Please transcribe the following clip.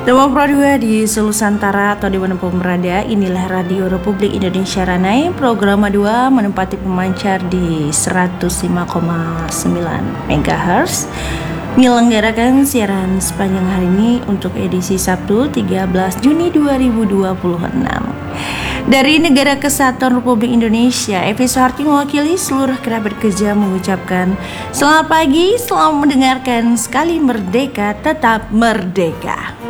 Teman Pro 2 di seluruh Nusantara atau dimanapun berada, inilah Radio Republik Indonesia Ranai, program 2 menempati pemancar di 105,9 MHz. Menyelenggarakan siaran sepanjang hari ini untuk edisi Sabtu 13 Juni 2026. Dari Negara Kesatuan Republik Indonesia, Evi Suharti mewakili seluruh kerabat kerja mengucapkan selamat pagi, selamat mendengarkan. Sekali merdeka, tetap merdeka.